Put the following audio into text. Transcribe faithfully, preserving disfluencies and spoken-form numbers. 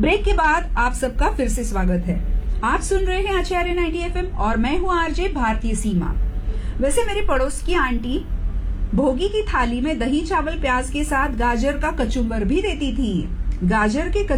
Break के बाद आप सबका फिर से स्वागत है। आप सुन रहे हैं आचार्य नाइंटी एफ एम और मैं हूं आरजे भारतीय सीमा। वैसे मेरे पड़ोस की आंटी भोगी की थाली में दही चावल प्याज के साथ गाजर का कचुम्बर भी देती थी। गाजर के